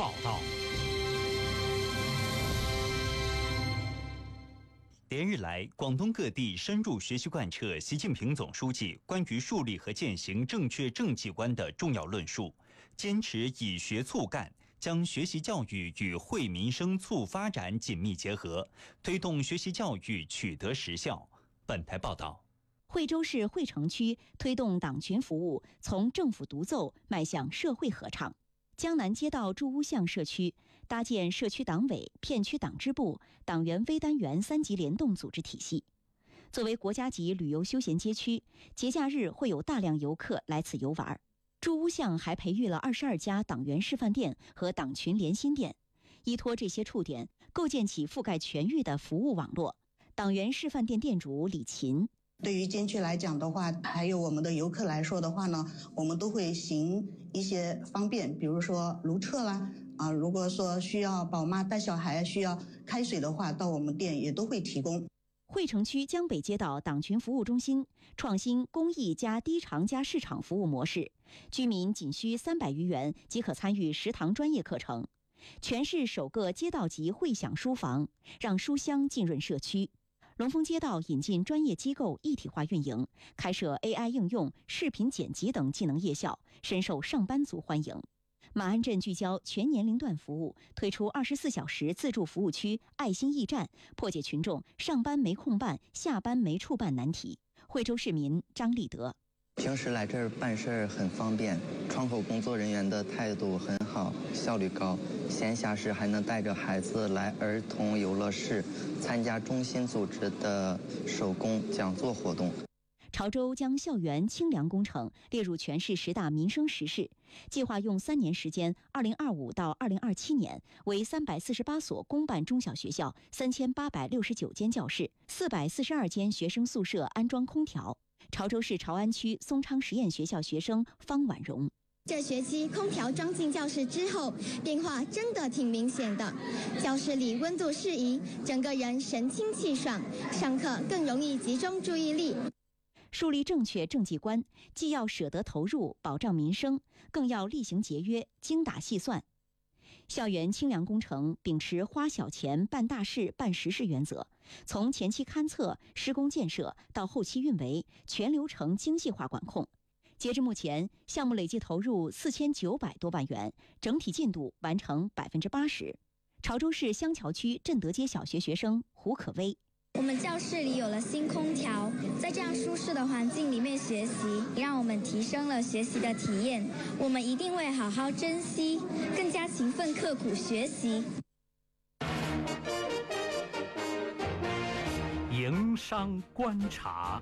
报道。连日来，广东各地深入学习贯彻习近平总书记关于树立和践行正确政绩观的重要论述，坚持以学促干，将学习教育与惠民生促发展紧密结合，推动学习教育取得实效。本台报道。 惠州市惠城区推动党群服务从政府独奏迈向社会合唱。江南街道祝屋巷社区搭建社区党委、片区党支部、党员微单元3级联动组织体系。作为国家级旅游休闲街区，节假日会有大量游客来此游玩。祝屋巷还培育了22家党员示范店和党群联心店，依托这些触点，构建起覆盖全域的服务网络。党员示范店店主李琴。 对于监区来讲的话，还有我们的游客来说的话呢，我们都会行一些方便，比如说如厕啦，如果说需要宝妈带小孩需要开水的话，到我们店也都会提供。 惠城区江北街道党群服务中心创新公益加低偿加市场服务模式，居民仅需300余元即可参与食堂专业课程。全市首个街道级会享书房，让书香浸润社区。龙峰街道引进专业机构一体化运营，开设 AI 应用、视频剪辑等技能夜校，深受上班族欢迎。马鞍镇聚焦全年龄段服务，推出24小时自助服务区爱心驿站，破解群众上班没空办、下班没处办难题。惠州市民张立德： 平时来这儿办事儿很方便，窗口工作人员的态度很好，效率高。闲暇时还能带着孩子来儿童游乐室参加中心组织的手工讲座活动。 潮州将校园清凉工程列入全市10大民生实事，计划用3年时间，2025到2027年，为348所公办中小学校、3869间教室、442间学生宿舍安装空调。潮州市潮安区松昌实验学校学生方婉容： 这学期空调装进教室之后，变化真的挺明显的。教室里温度适宜，整个人神清气爽，上课更容易集中注意力。 树立正确政绩观，既要舍得投入保障民生，更要厉行节约，精打细算。校园清凉工程秉持花小钱办大事、办实事原则，从前期勘测、施工建设到后期运维，全流程精细化管控。截至目前，项目累计投入4900多万元，整体进度完成80%。潮州市香桥区振德街小学学生胡可威： 我们教室里有了新空调，在这样舒适的环境里面学习，让我们提升了学习的体验。我们一定会好好珍惜，更加勤奋刻苦学习。 营商观察。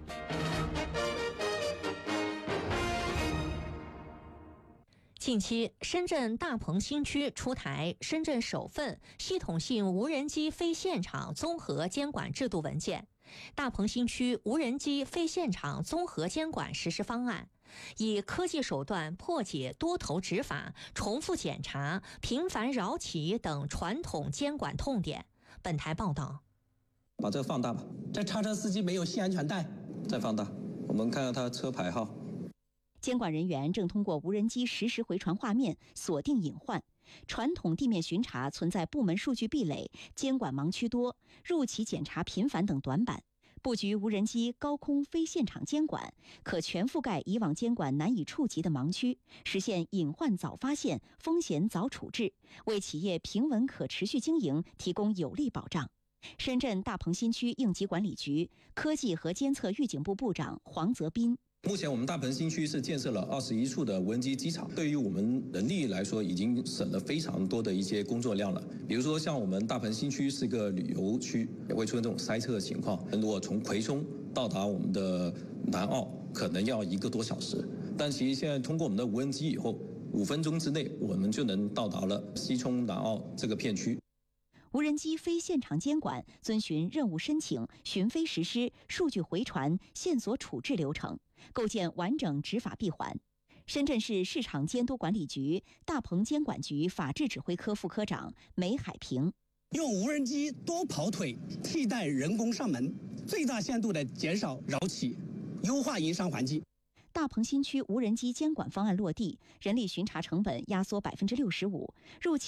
近期，深圳大鹏新区出台深圳首份系统性无人机非现场综合监管制度文件《大鹏新区无人机非现场综合监管实施方案》，以科技手段破解多头执法、重复检查、频繁扰企等传统监管痛点。本台报道。 把这个放大吧，这叉车司机没有系安全带，再放大，我们看看他车牌号。 监管人员正通过无人机实时回传画面锁定隐患。传统地面巡查存在部门数据壁垒、监管盲区多、入企检查频繁等短板。布局无人机高空非现场监管，可全覆盖以往监管难以触及的盲区，实现隐患早发现、风险早处置，为企业平稳可持续经营提供有力保障。深圳大鹏新区应急管理局科技和监测预警部部长黄泽斌： 目前我们大鹏新区是建设了21处的无人机机场，对于我们人力来说已经省了非常多的一些工作量了。比如说像我们大鹏新区是个旅游区，也会出现这种塞车的情况。如果从葵涌到达我们的南澳，可能要1个多小时，但其实现在通过我们的无人机以后，5分钟之内我们就能到达了西涌南澳这个片区。 无人机非现场监管遵循任务申请、巡飞实施、数据回传、线索处置流程，构建完整执法闭环。深圳市市场监督管理局大鹏监管局法制指挥科副科长梅海平： 用无人机多跑腿替代人工上门，最大限度地减少扰企，优化营商环境。 大鹏新区无人机监管方案落地，人力巡查成本压缩65%，入企